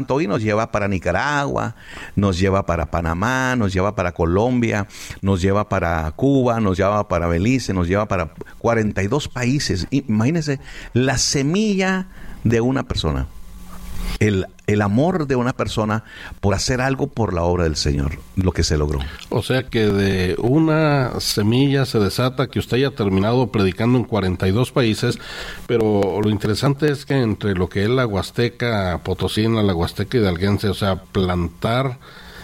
hoy nos lleva para Nicaragua, nos lleva para Panamá, nos lleva para Colombia, nos lleva para Cuba, nos lleva para Belice, nos lleva para 42 países. Imagínense la semilla de una persona. El amor de una persona por hacer algo por la obra del Señor, lo que se logró. O sea que de una semilla se desata que usted haya terminado predicando en 42 países, pero lo interesante es que entre lo que es la Huasteca Potosina, la Huasteca Hidalguense, o sea, plantar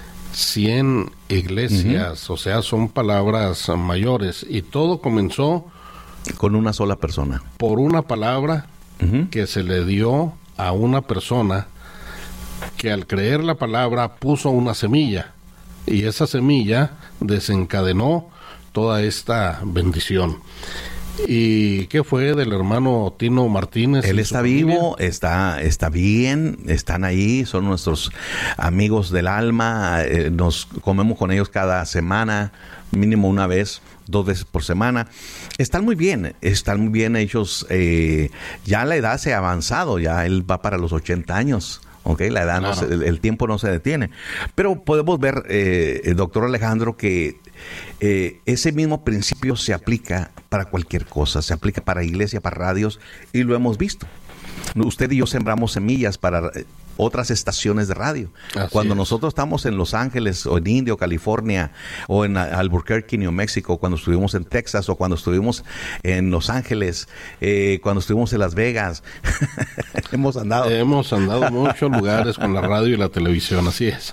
100 iglesias, o sea, son palabras mayores, y todo comenzó con una sola persona. Por una palabra que se le dio a una persona que al creer la palabra puso una semilla, y esa semilla desencadenó toda esta bendición. ¿Y qué fue del hermano Tino Martínez? Él está vivo, está bien, están ahí, son nuestros amigos del alma, nos comemos con ellos cada semana, mínimo una vez, 2 veces por semana. Están muy bien ellos, ya la edad se ha avanzado, ya él va para los 80 años. Okay, la edad, claro. El tiempo no se detiene. Pero podemos ver, doctor Alejandro, que ese mismo principio se aplica para cualquier cosa. Se aplica para iglesia, para radios, y lo hemos visto. Usted y yo sembramos semillas para otras estaciones de radio. Cuando nosotros estamos en Los Ángeles, o en Indio, California, o en Albuquerque, New Mexico, cuando estuvimos en Texas, o cuando estuvimos en Los Ángeles, cuando estuvimos en Las Vegas, hemos andado muchos lugares con la radio y la televisión, así es.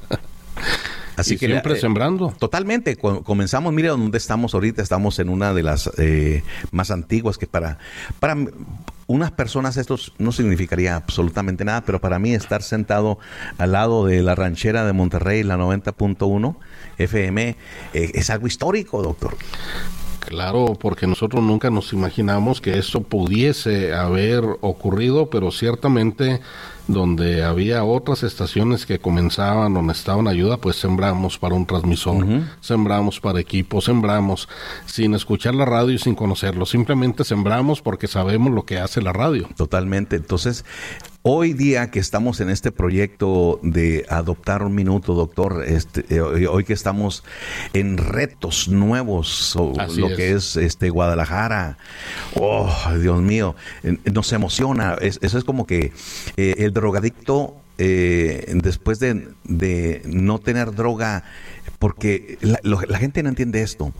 Así que siempre sembrando. Totalmente. Comenzamos, mire donde estamos ahorita, estamos en una de las más antiguas, que para unas personas esto no significaría absolutamente nada, pero para mí estar sentado al lado de la ranchera de Monterrey, la 90.1 FM, es algo histórico, doctor. Claro, porque nosotros nunca nos imaginamos que esto pudiese haber ocurrido, pero ciertamente donde había otras estaciones que comenzaban o necesitaban ayuda, pues sembramos para un transmisor, sembramos para equipos, sembramos sin escuchar la radio y sin conocerlo, simplemente sembramos porque sabemos lo que hace la radio. Totalmente. Entonces, hoy día que estamos en este proyecto de adoptar un minuto, doctor, hoy que estamos en retos nuevos, que es Guadalajara, oh, Dios mío, nos emociona. Eso es como que el drogadicto, después de no tener droga, porque la gente no entiende esto.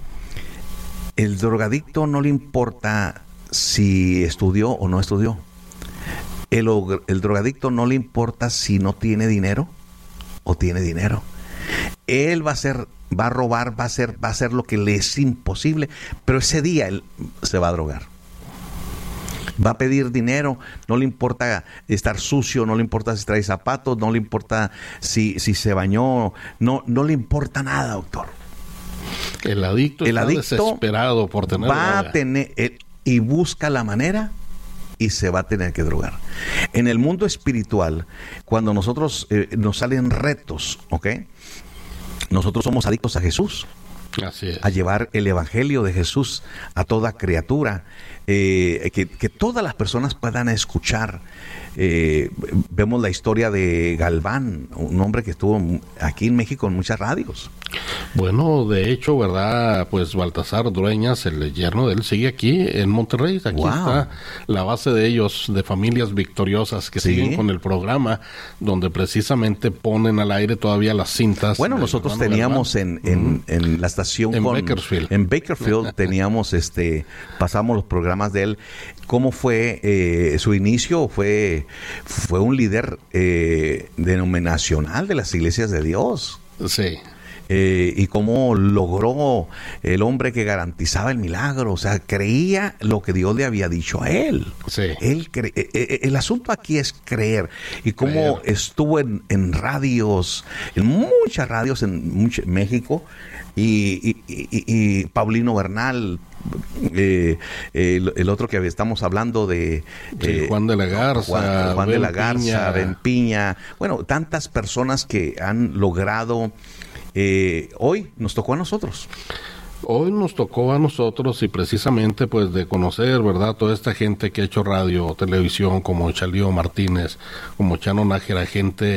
El drogadicto no le importa si estudió o no estudió. El drogadicto no le importa si no tiene dinero o tiene dinero. Él va a robar, va a hacer lo que le es imposible, pero ese día él se va a drogar. Va a pedir dinero, no le importa estar sucio, no le importa si trae zapatos, no le importa si se bañó, no le importa nada, doctor. El adicto está desesperado por tener droga. Y busca la manera y se va a tener que drogar. En el mundo espiritual, cuando nosotros nos salen retos, ¿ok? Nosotros somos adictos a Jesús. Así es. A llevar el evangelio de Jesús a toda criatura, que todas las personas puedan escuchar. Vemos la historia de Galván, un hombre que estuvo aquí en México en muchas radios. Bueno, de hecho, ¿verdad? Pues Baltasar Dueñas, el yerno de él, sigue aquí en Monterrey. Aquí está la base de ellos, de Familias Victoriosas, que siguen con el programa, donde precisamente ponen al aire todavía las cintas. Bueno, nosotros teníamos en la estación en Bakersfield teníamos pasamos los programas de él. ¿Cómo fue su inicio? Fue un líder denominacional de las iglesias de Dios. Sí. Y cómo logró el hombre que garantizaba el milagro, o sea, creía lo que Dios le había dicho a él. Sí. El asunto aquí es creer. Y cómo estuvo en radios, en muchas radios en México, y Paulino Bernal, el otro que estamos hablando de Juan de la Garza, Juan de la Garza, Ben Piña, bueno, tantas personas que han logrado. Hoy nos tocó a nosotros. Hoy nos tocó a nosotros, y precisamente pues de conocer, ¿verdad?, toda esta gente que ha hecho radio o televisión, como Chalío Martínez, como Chano Nájera, gente